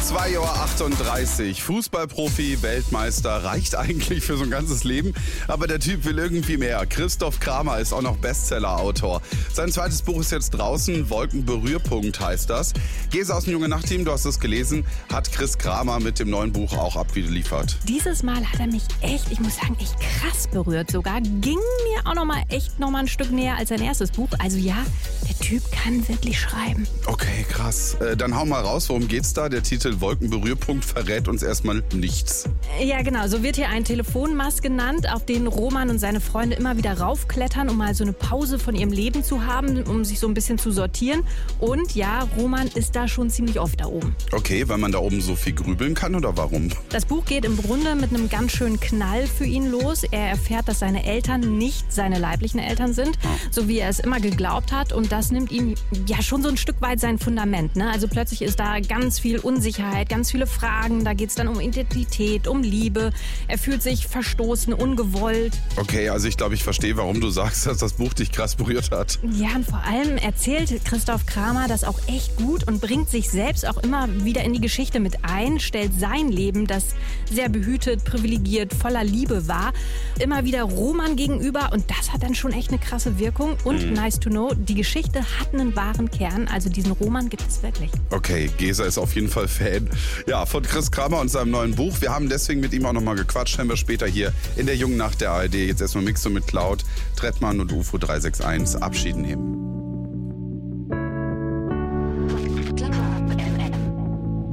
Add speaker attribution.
Speaker 1: 2:38 Uhr. Fußballprofi, Weltmeister, reicht eigentlich für so ein ganzes Leben. Aber der Typ will irgendwie mehr. Christoph Kramer ist auch noch Bestseller-Autor. Sein zweites Buch ist jetzt draußen. Wolkenberührpunkt heißt das. Gesa aus dem Junge Nacht-Team, du hast es gelesen, hat Chris Kramer mit dem neuen Buch auch abgeliefert.
Speaker 2: Dieses Mal hat er mich echt, ich muss sagen, echt krass berührt sogar. Ging mir auch noch mal ein Stück näher als sein erstes Buch. Also ja, der Typ kann wirklich schreiben.
Speaker 1: Okay, krass. Dann hau mal raus, worum geht's da? Der Titel Wolkenberührpunkt verrät uns erstmal nichts.
Speaker 2: Ja, genau. So wird hier ein Telefonmast genannt, auf den Roman und seine Freunde immer wieder raufklettern, um mal so eine Pause von ihrem Leben zu haben, um sich so ein bisschen zu sortieren. Und ja, Roman ist da schon ziemlich oft da oben.
Speaker 1: Okay, weil man da oben so viel grübeln kann oder warum?
Speaker 2: Das Buch geht im Grunde mit einem ganz schönen Knall für ihn los. Er erfährt, dass seine Eltern nicht seine leiblichen Eltern sind, so wie er es immer geglaubt hat. Und das nimmt ihm ja schon so ein Stück weit sein Fundament. Ne? Also plötzlich ist da ganz viel Unsicherheit, ganz viele Fragen. Da geht es dann um Identität, um Liebe. Er fühlt sich verstoßen, ungewollt.
Speaker 1: Okay, also ich glaube, ich verstehe, warum du sagst, dass das Buch dich krass berührt hat.
Speaker 2: Ja, und vor allem erzählt Christoph Kramer das auch echt gut und bringt sich selbst auch immer wieder in die Geschichte mit ein, stellt sein Leben, das sehr behütet, privilegiert, voller Liebe war, immer wieder Roman gegenüber und das hat dann schon echt eine krasse Wirkung. Und nice to know, die Geschichte hat einen wahren Kern, also diesen Roman gibt es wirklich.
Speaker 1: Okay, Gesa ist auf jeden Fall Fan. Ja, von Chris Kramer und seinem neuen Buch. Wir haben deswegen mit ihm auch nochmal gequatscht, haben wir später hier in der Jungen Nacht der ARD. Jetzt erstmal Mixo mit Cloud, Trettmann und UFO 361 Abschied nehmen.